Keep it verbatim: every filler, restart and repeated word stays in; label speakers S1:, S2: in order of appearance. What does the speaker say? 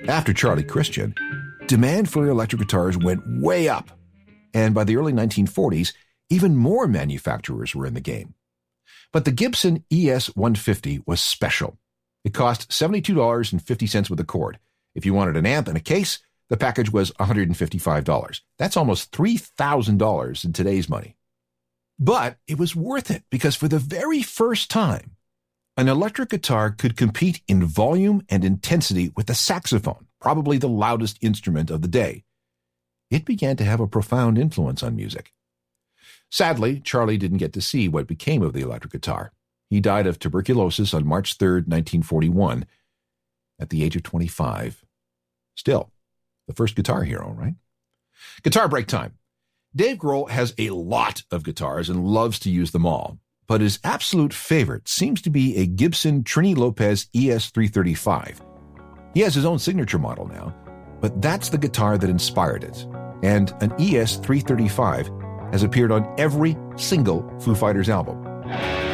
S1: After Charlie Christian, demand for electric guitars went way up. And by the early nineteen forties, even more manufacturers were in the game. But the Gibson E S one fifty was special. It cost seventy-two dollars and fifty cents with a cord. If you wanted an amp and a case, the package was one hundred fifty-five dollars. That's almost three thousand dollars in today's money. But it was worth it because for the very first time, an electric guitar could compete in volume and intensity with the saxophone, probably the loudest instrument of the day. It began to have a profound influence on music. Sadly, Charlie didn't get to see what became of the electric guitar. He died of tuberculosis on March third, nineteen forty-one, at the age of twenty-five. Still, the first guitar hero, right? Guitar break time. Dave Grohl has a lot of guitars and loves to use them all, but his absolute favorite seems to be a Gibson Trini Lopez E S three thirty-five. He has his own signature model now, but that's the guitar that inspired it, and an E S three thirty-five has appeared on every single Foo Fighters album.